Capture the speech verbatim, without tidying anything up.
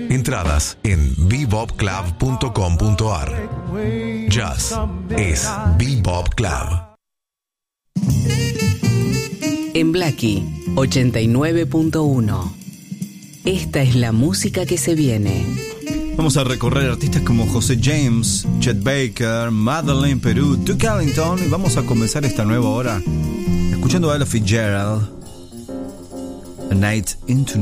Entradas en bebop club punto com punto a r. Jazz es Bebop Club. En Blackie ochenta y nueve punto uno. Esta es la música que se viene. Vamos a recorrer artistas como José James, Chet Baker, Madeleine Peru, Duke Ellington, y vamos a comenzar esta nueva hora escuchando a Ella Fitzgerald, A Night into